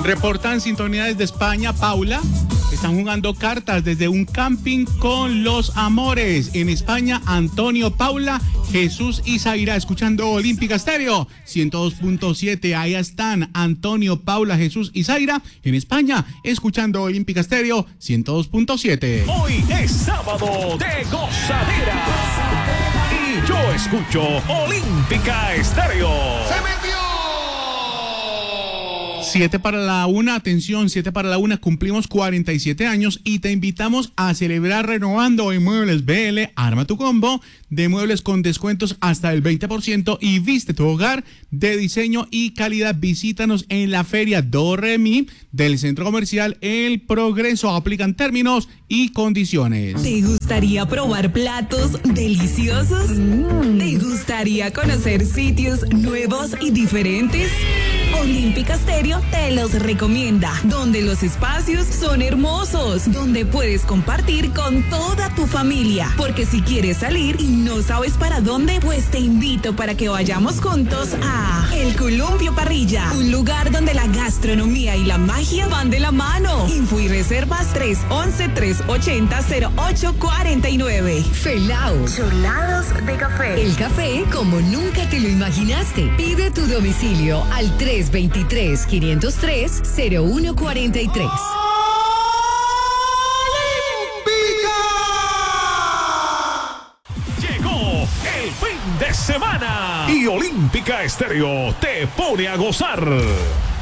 Reportan sintonía desde España, Paula. Están jugando cartas desde un camping con los amores. En España, Antonio, Paula, Jesús y Zaira, escuchando Olímpica Estéreo 102.7. Ahí están Antonio, Paula, Jesús y Zaira. En España, escuchando Olímpica Estéreo 102.7. Hoy es sábado de gozadera. Y yo escucho Olímpica Estéreo. ¡Se metió! 7 para la 1, atención, 7 para la 1, cumplimos 47 años y te invitamos a celebrar renovando en Muebles BL. Arma tu combo de muebles con descuentos hasta el 20% y viste tu hogar de diseño y calidad. Visítanos en la feria Doremi del Centro Comercial El Progreso. Aplican términos y condiciones. ¿Te gustaría probar platos deliciosos? ¿Te gustaría conocer sitios nuevos y diferentes? Olímpica Estéreo te los recomienda, donde los espacios son hermosos, donde puedes compartir con toda tu familia, porque si quieres salir y no sabes para dónde, pues te invito para que vayamos juntos a El Columpio Parrilla, un lugar donde la gastronomía y la magia van de la mano. Info y reservas 311-380-0849. Felao, Cholados de café. el café como nunca te lo imaginaste. Pide tu domicilio al 323-503-0143. Llegó el fin de semana y Olímpica Estéreo te pone a gozar.